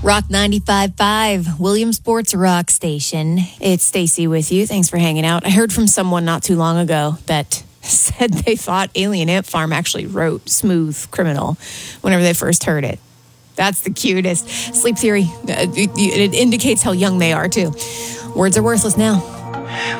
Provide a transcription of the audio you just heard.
Rock 95.5, Williamsport's rock station. It's Stacy with you. Thanks for hanging out. I heard from someone not too long ago that said they thought Alien Ant Farm actually wrote Smooth Criminal whenever they first heard it. That's the cutest. Sleep Theory, it indicates how young they are, too. Words are worthless now.